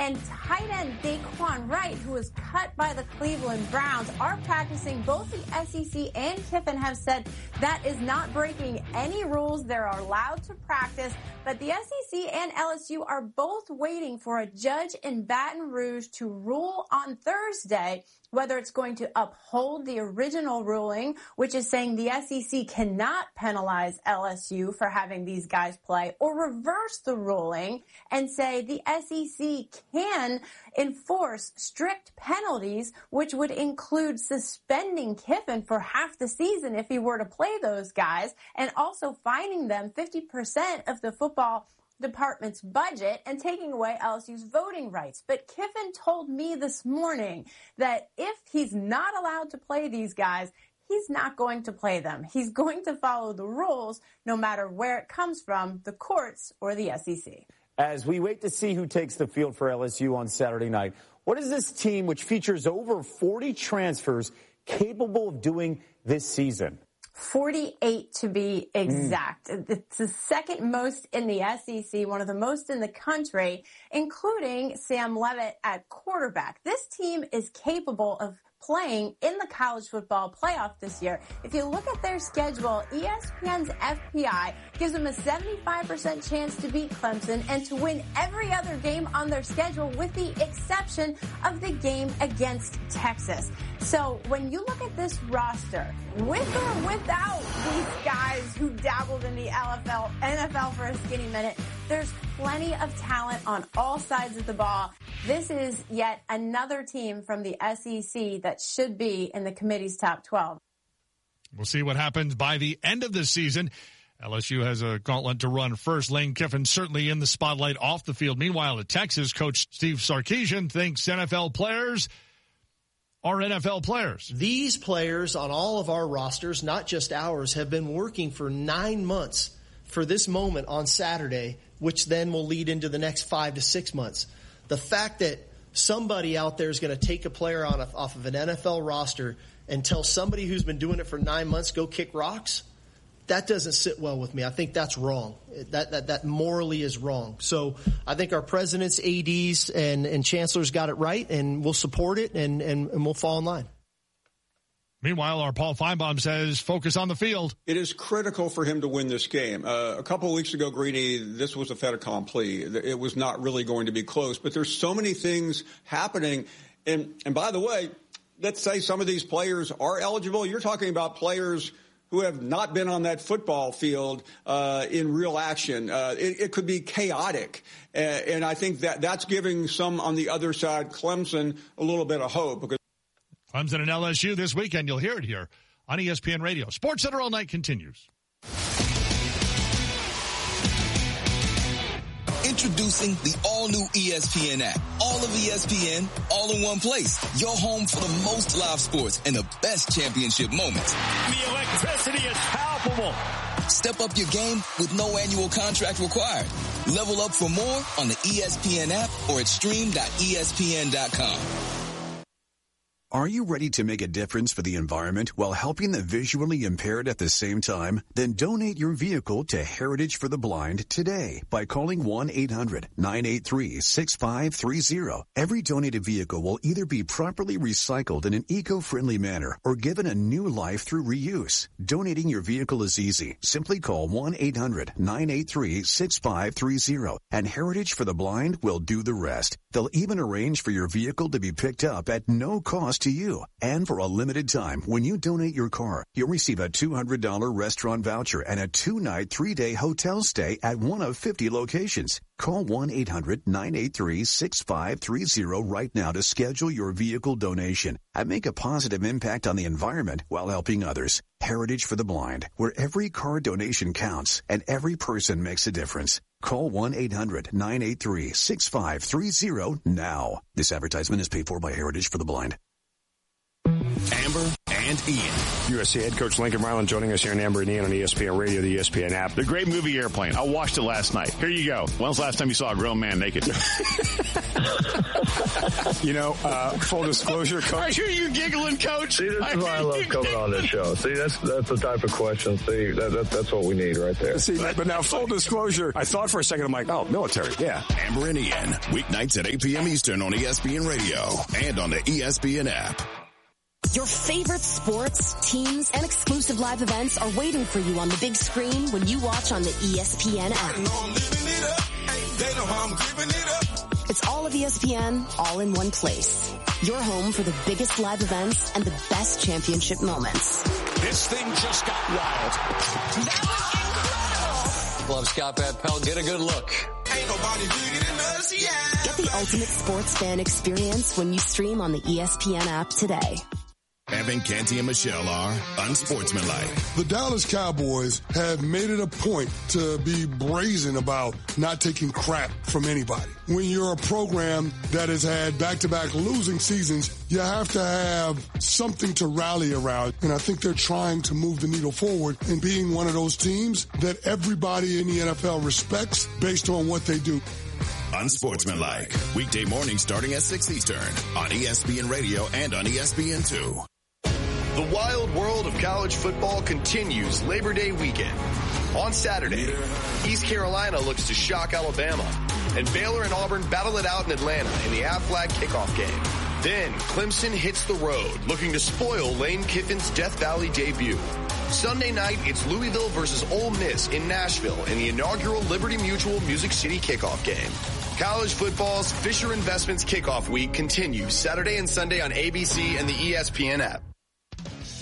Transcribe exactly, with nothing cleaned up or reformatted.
And tight end Daquan Wright, who was cut by the Cleveland Browns, are practicing. Both the S E C and Kiffin have said that is not breaking any rules. They're allowed to practice. But the S E C and L S U are both waiting for a judge in Baton Rouge to rule on Thursday whether it's going to uphold the original ruling, which is saying the S E C cannot penalize L S U for having these guys play, or reverse the ruling and say the S E C can enforce strict penalties, which would include suspending Kiffin for half the season if he were to play those guys, and also fining them fifty percent of the football department's budget and taking away L S U's voting rights. But Kiffin told me this morning that if he's not allowed to play these guys, he's not going to play them. He's going to follow the rules no matter where it comes from, the courts or the S E C. As we wait to see who takes the field for L S U on Saturday night, what is this team, which features over forty transfers, capable of doing this season? forty-eight to be exact. Mm. It's the second most in the S E C, one of the most in the country, including Sam Levitt at quarterback. This team is capable of playing in the college football playoff this year. If you look at their schedule, E S P N's F P I gives them a seventy-five percent chance to beat Clemson and to win every other game on their schedule with the exception of the game against Texas. So when you look at this roster, with or without these guys who dabbled in the N F L for a skinny minute, there's plenty of talent on all sides of the ball. This is yet another team from the S E C that should be in the committee's top twelve. We'll see what happens by the end of the season. L S U has a gauntlet to run first. Lane Kiffin certainly in the spotlight off the field. Meanwhile, at Texas, Coach Steve Sarkisian thinks N F L players are N F L players. These players on all of our rosters, not just ours, have been working for nine months for this moment on Saturday, which then will lead into the next five to six months. The fact that somebody out there is going to take a player on a, off of an N F L roster and tell somebody who's been doing it for nine months, go kick rocks, that doesn't sit well with me. I think that's wrong. That that, that morally is wrong. So I think our presidents, A Ds, and, and chancellors got it right, and we'll support it, and, and, and we'll fall in line. Meanwhile, our Paul Feinbaum says focus on the field. It is critical for him to win this game. Uh, a couple of weeks ago, Greeny, this was a fait accompli. It was not really going to be close. But there's so many things happening. And, and by the way, let's say some of these players are eligible. You're talking about players who have not been on that football field uh, in real action. Uh, it, it could be chaotic. Uh, and I think that that's giving some on the other side, Clemson, a little bit of hope. Because Clemson and L S U this weekend. You'll hear it here on E S P N Radio. Sports Center All Night continues. Introducing the all-new E S P N app. All of E S P N, all in one place. Your home for the most live sports and the best championship moments. The electricity is palpable. Step up your game with no annual contract required. Level up for more on the E S P N app or at stream dot E S P N dot com. Are you ready to make a difference for the environment while helping the visually impaired at the same time? Then donate your vehicle to Heritage for the Blind today by calling one eight hundred nine eight three six five three zero. Every donated vehicle will either be properly recycled in an eco-friendly manner or given a new life through reuse. Donating your vehicle is easy. Simply call one eight hundred nine eight three six five three zero and Heritage for the Blind will do the rest. They'll even arrange for your vehicle to be picked up at no cost to you. And for a limited time, when you donate your car, you'll receive a two hundred dollars restaurant voucher and a two-night, three-day hotel stay at one of fifty locations. Call one eight hundred nine eight three six five three zero right now to schedule your vehicle donation and make a positive impact on the environment while helping others. Heritage for the Blind, where every car donation counts and every person makes a difference. Call one eight hundred nine eight three six five three zero now. This advertisement is paid for by Heritage for the Blind. Amber and Ian. U S C head coach Lincoln Riley joining us here on Amber and Ian on E S P N Radio, the E S P N app. The great movie Airplane. I watched it last night. Here you go. When's the last time you saw a grown man naked? You know, uh, full disclosure, Coach. I hear you giggling, Coach. See, this is why I love coming on this show. See, that's that's the type of question. See, that, that, that's what we need right there. See, but now, full disclosure, I thought for a second, I'm like, oh, military, yeah. Amber and Ian, weeknights at eight p.m. Eastern on E S P N Radio and on the E S P N app. Your favorite sports, teams, and exclusive live events are waiting for you on the big screen when you watch on the E S P N app. It's all of E S P N, all in one place. Your home for the biggest live events and the best championship moments. This thing just got wild. That was incredible. Love Scott Van Pelt. Get a good look. Ain't nobody bigger than us, yeah. Get the ultimate sports fan experience when you stream on the E S P N app today. Evan, Canty, and Michelle are unsportsmanlike. The Dallas Cowboys have made it a point to be brazen about not taking crap from anybody. When you're a program that has had back-to-back losing seasons, you have to have something to rally around. And I think they're trying to move the needle forward in being one of those teams that everybody in the N F L respects based on what they do. Unsportsmanlike. Weekday morning starting at six Eastern on E S P N Radio and on E S P N two. The wild world of college football continues Labor Day weekend. On Saturday, East Carolina looks to shock Alabama, and Baylor and Auburn battle it out in Atlanta in the Aflac kickoff game. Then Clemson hits the road, looking to spoil Lane Kiffin's Death Valley debut. Sunday night, it's Louisville versus Ole Miss in Nashville in the inaugural Liberty Mutual Music City kickoff game. College football's Fisher Investments kickoff week continues Saturday and Sunday on A B C and the E S P N app.